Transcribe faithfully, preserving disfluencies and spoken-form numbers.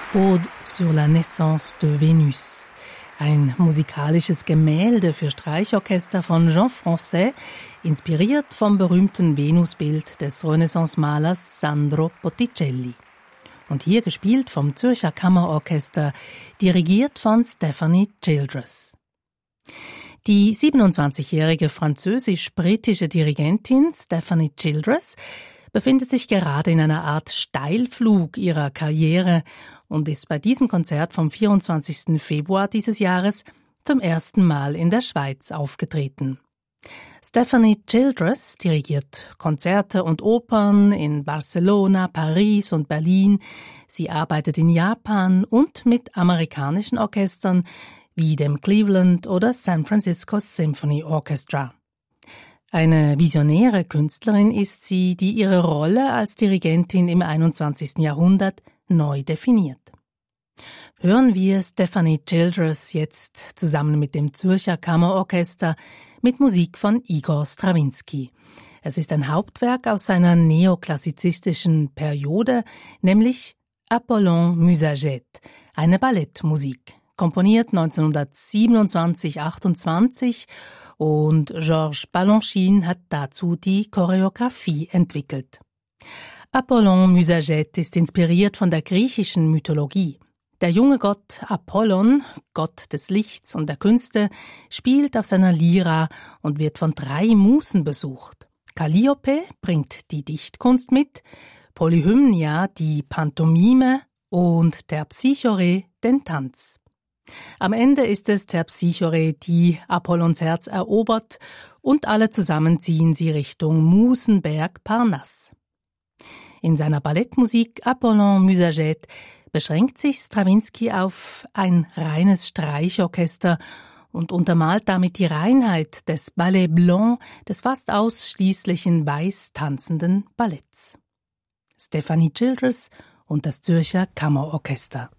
Ode sur la naissance de Vénus. Ein musikalisches Gemälde für Streichorchester von Jean Francais, inspiriert vom berühmten Venusbild des Renaissance-Malers Sandro Botticelli. Und hier gespielt vom Zürcher Kammerorchester, dirigiert von Stephanie Childress. Die siebenundzwanzigjährige französisch-britische Dirigentin Stephanie Childress befindet sich gerade in einer Art Steilflug ihrer Karriere und ist bei diesem Konzert vom vierundzwanzigsten Februar dieses Jahres zum ersten Mal in der Schweiz aufgetreten. Stephanie Childress dirigiert Konzerte und Opern in Barcelona, Paris und Berlin. Sie arbeitet in Japan und mit amerikanischen Orchestern wie dem Cleveland oder San Francisco Symphony Orchestra. Eine visionäre Künstlerin ist sie, die ihre Rolle als Dirigentin im einundzwanzigsten Jahrhundert neu definiert. Hören wir Stephanie Childress jetzt zusammen mit dem Zürcher Kammerorchester mit Musik von Igor Strawinski. Es ist ein Hauptwerk aus seiner neoklassizistischen Periode, nämlich Apollon Musagète, eine Ballettmusik, komponiert neunzehnhundertsiebenundzwanzig achtundzwanzig, und Georges Balanchine hat dazu die Choreografie entwickelt. Apollon Musagète ist inspiriert von der griechischen Mythologie. Der junge Gott Apollon, Gott des Lichts und der Künste, spielt auf seiner Lyra und wird von drei Musen besucht. Calliope bringt die Dichtkunst mit, Polyhymnia die Pantomime und Terpsichore den Tanz. Am Ende ist es Terpsichore, die Apollons Herz erobert, und alle zusammen ziehen sie Richtung Musenberg Parnass. In seiner Ballettmusik Apollon Musagète beschränkt sich Strawinski auf ein reines Streichorchester und untermalt damit die Reinheit des Ballet Blanc, des fast ausschließlich in weiß tanzenden Balletts. Stephanie Childress und das Zürcher Kammerorchester.